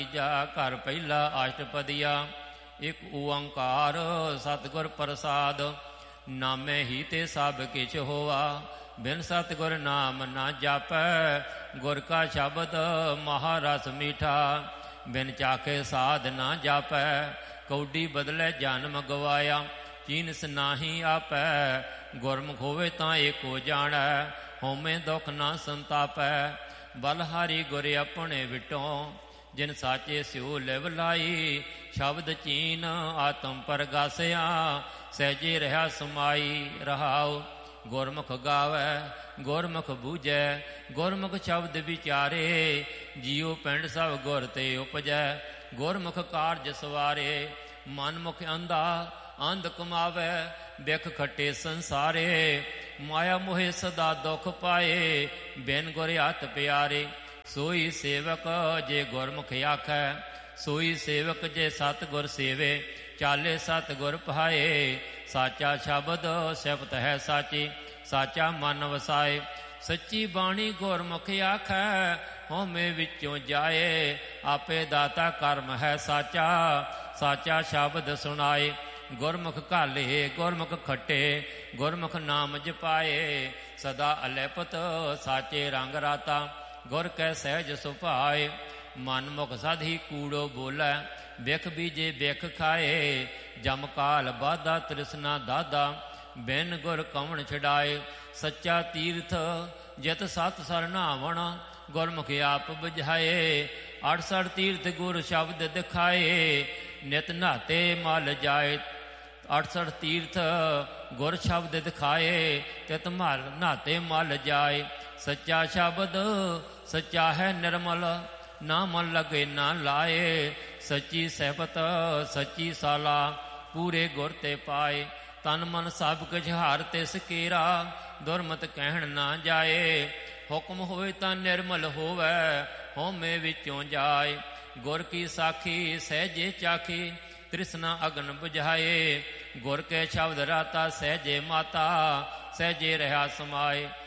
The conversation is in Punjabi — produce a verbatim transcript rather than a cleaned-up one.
ਤੀਜਾ ਘਰ ਪਹਿਲਾ ਅਸ਼ਟਪਦੀਆ। ਇੱਕ ਓੰਕਾਰ ਸਤਿਗੁਰ ਪ੍ਰਸਾਦ। ਨਾਮੇ ਹੀ ਤੇ ਸਭ ਕਿਛ ਹੋਆ, ਬਿਨ ਸਤਿਗੁਰ ਨਾਮ ਨਾ ਜਾਪੈ। ਗੁਰ ਕਾ ਸ਼ਬਦ ਮਹਾਰਸ ਮੀਠਾ, ਬਿਨ ਚਾਖੇ ਸਾਧ ਨਾ ਜਾਪੈ। ਕੌਡੀ ਬਦਲੇ ਜਨਮ ਗਵਾਇਆ, ਚੀਨਸ ਨਾਹੀ ਆਪੈ। ਗੁਰਮੁਖ ਹੋਵੇ ਤਾਂ ਏਕੋ ਜਾਣੈ, ਹਉਮੈ ਦੁਖ ਨਾ ਸੰਤਾਪੈ। ਬਲਹਾਰੀ ਗੁਰ ਆਪਣੇ ਵਿਟੋਂ, ਜਿਨ ਸਾਚੇ ਸਿਉ ਲਿਵ ਲਾਈ। ਸ਼ਬਦ ਚੀਨ ਆਤਮ ਪਰਗਾਸਿਆ, ਸਹਿਜੇ ਰਹਾ ਸਮਾਈ। ਰਹਾਉ ਗੁਰਮੁਖ ਗਾਵੈ ਗੁਰਮੁਖ ਬੂਝੈ, ਗੁਰਮੁਖ ਸ਼ਬਦ ਵਿਚਾਰੇ। ਜੀਉ ਪਿੰਡ ਸਭ ਗੁਰ ਤੇ ਉਪਜੈ, ਗੁਰਮੁਖ ਕਾਰਜ ਸਵਾਰੇ। ਮਨ ਮੁਖ ਅੰਧਾ ਅੰਧ ਕਮਾਵੈ, ਬਿਖ ਖੱਟੇ ਸੰਸਾਰੇ। ਮਾਇਆ ਮੋਹਿ ਸਦਾ ਦੁਖ ਪਾਏ, ਬਿਨ ਗੁਰ ਹੱਥ ਪਿਆਰੇ। ਸੋਈ ਸੇਵਕ ਜੇ ਗੁਰਮੁਖ ਆਖੈ, ਸੋਈ ਸੇਵਕ ਜੇ ਸਤਿਗੁਰ ਸੇਵੇ। ਚਾਲੇ ਸਤਿਗੁਰ ਪਹਾਏ, ਸਾਚਾ ਸ਼ਬਦ ਸਿਫਤ ਹੈ ਸਾਚੀ। ਸਾਚਾ ਮਨ ਵਸਾਏ, ਸੱਚੀ ਬਾਣੀ ਗੁਰਮੁਖ ਆਖੈ। ਹਉਮੈ ਵਿੱਚੋਂ ਜਾਏ, ਆਪੇ ਦਾਤਾ ਕਰਮ ਹੈ ਸਾਚਾ। ਸਾਚਾ ਸ਼ਬਦ ਸੁਣਾਏ, ਗੁਰਮੁਖ ਘਾਲੇ ਗੁਰਮੁਖ ਖੱਟੇ। ਗੁਰਮੁਖ ਨਾਮ ਜਪਾਏ, ਸਦਾ ਅਲੈਪਤ ਸਾਚੇ ਰੰਗ ਰਾਤਾ। ਗੁਰ ਕੈ ਸਹਿਜ ਸੁਭਾਏ, ਮਨ ਮੁਖ ਸਦ ਹੀ ਕੂੜੋ ਬੋਲੈ। ਬਿਖ ਬੀਜੇ ਬਿਖ ਖਾਏ, ਜਮ ਕਾਲ ਬਾਧਾ ਤ੍ਰਿਸ਼ਨਾ ਦਾਦਾ। ਬਿਨ ਗੁਰ ਕਵਣ ਛਡਾਏ, ਸੱਚਾ ਤੀਰਥ ਜਿਤ ਸਤ ਸਰਨਾਵਣ। ਗੁਰਮੁਖ ਆਪ ਬੁਝਾਏ, ਅਠਸਠ ਤੀਰਥ ਗੁਰ ਸ਼ਬਦ ਦਿਖਾਏ। ਨਿਤ ਨਾਤੇ ਮਲ ਜਾਏ, ਅਠਸਠ ਤੀਰਥ ਗੁਰ ਸ਼ਬਦ ਦਿਖਾਏ। ਤਿਤ ਮਲ ਨਾਤੇ ਮਲ ਜਾਏ। ਸੱਚਾ ਸ਼ਬਦ ਸੱਚਾ ਹੈ ਨਿਰਮਲ, ਨਾ ਮਨ ਲਗੇ ਨਾ ਲਾਏ। ਸੱਚੀ ਸਹਿਬਤ ਸੱਚੀ ਸਾਲਾ, ਪੂਰੇ ਗੁਰ ਤੇ ਪਾਏ। ਤਨ ਮਨ ਸਭ ਕੁਝ ਹਾਰ ਤਿਸ ਕੇਰਾ, ਦੁਰਮਤ ਕਹਿਣ ਨਾ ਜਾਏ। ਹੁਕਮ ਹੋਵੇ ਤਾਂ ਨਿਰਮਲ ਹੋਵੈ, ਹਉਮੈ ਵਿੱਚੋਂ ਜਾਏ। ਗੁਰ ਕੀ ਸਾਖੀ ਸਹਿਜੇ ਚਾਖੀ, ਤ੍ਰਿਸ਼ਨਾ ਅਗਨ ਬੁਝਾਏ। ਗੁਰ ਕੇ ਸ਼ਬਦ ਰਾਤਾ ਸਹਿਜੇ ਮਾਤਾ, ਸਹਿਜੇ ਰਹਾ ਸਮਾਏ।